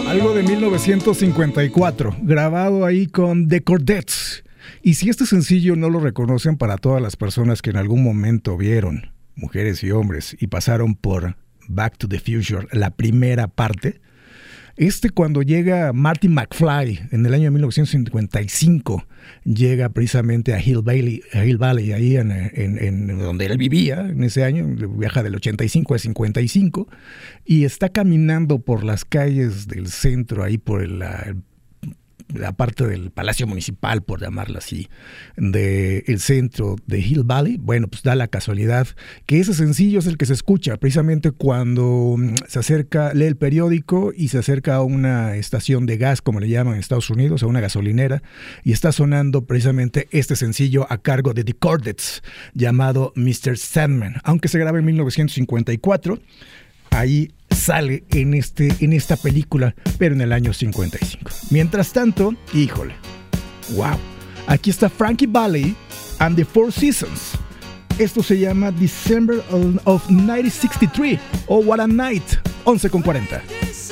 Algo de 1954, grabado ahí con The Chordettes. Y si este sencillo no lo reconocen, para todas las personas que en algún momento vieron, mujeres y hombres, y pasaron por Back to the Future, la primera parte, cuando llega Marty McFly en el año de 1955, llega precisamente a Hill Valley, ahí en donde él vivía en ese año, viaja del 85 al 55, y está caminando por las calles del centro, ahí por la parte del Palacio Municipal, por llamarlo así, del centro de Hill Valley. Bueno, pues da la casualidad que ese sencillo es el que se escucha precisamente cuando se acerca, lee el periódico y se acerca a una estación de gas, como le llaman en Estados Unidos, a una gasolinera, y está sonando precisamente este sencillo a cargo de The Chordettes, llamado Mr. Sandman. Aunque se graba en 1954, ahí sale en esta película, pero en el año 55. Mientras tanto, híjole, wow, aquí está Frankie Valli and the Four Seasons. Esto se llama December of 1963, o What a Night, 11:40.